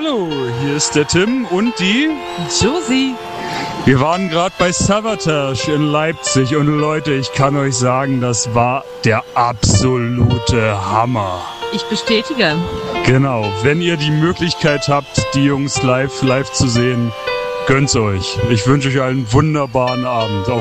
Hallo, hier ist der Tim und die Josie. Wir waren gerade bei Savatage in Leipzig und Leute, ich kann euch sagen, das war der absolute Hammer. Ich bestätige. Genau, wenn ihr die Möglichkeit habt, die Jungs live zu sehen, gönnt's euch. Ich wünsche euch einen wunderbaren Abend.